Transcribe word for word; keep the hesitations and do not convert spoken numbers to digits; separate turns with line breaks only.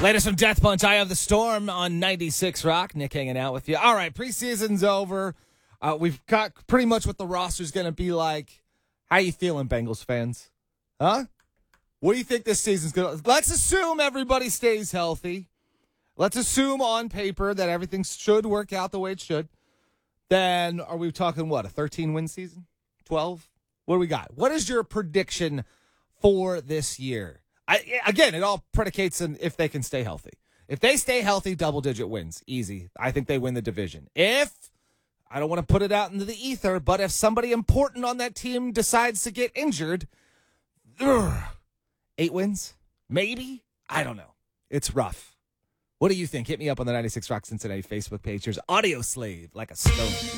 Latest from Death Punch, I Have the Storm on ninety-six Rock. Nick hanging out with you. All right, preseason's over. Uh, we've got pretty much what the roster's going to be like. How you feeling, Bengals fans? Huh? What do you think this season's going to... Let's assume everybody stays healthy. Let's assume on paper that everything should work out the way it should. Then are we talking, what, a thirteen-win season? twelve? What do we got? What is your prediction for this year? I, again, it all predicates on if they can stay healthy. If they stay healthy, double-digit wins. Easy. I think they win the division. If, I don't want to put it out into the ether, but if somebody important on that team decides to get injured, ugh, eight wins? Maybe? I don't know. It's rough. What do you think? Hit me up on the ninety-six Rock Cincinnati Facebook page. Here's Audio Slave, Like a Stone.